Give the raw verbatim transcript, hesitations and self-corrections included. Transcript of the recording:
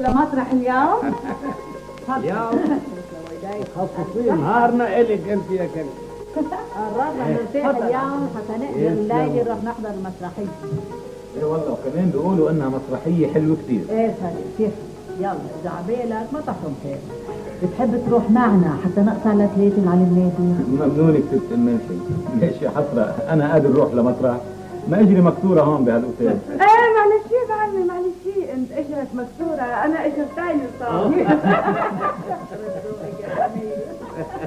لمسرح اليوم؟ اليوم خصصي نهارنا إلك أنت يا كريم. قررنا نرتاح اليوم حتى نقدر الليلة نروح نحضر المسرحية. ايه والله، وكمان بيقولوا انها مسرحية حلوة كتير. ايه فريد كيف؟ يلا اذا عبالك ما تحكم خير. بتحب تروح معنا حتى نقطع لك ليلة المعلمات؟ ممنونك ست المنشي. ليش يا حسرة انا قادر اروح لمسرح؟ ما اجري مكسورة هون بهالاوتيل. ايه معلش يا بعمي معلش، انت اجرك مكسورة انا اجرتين صار.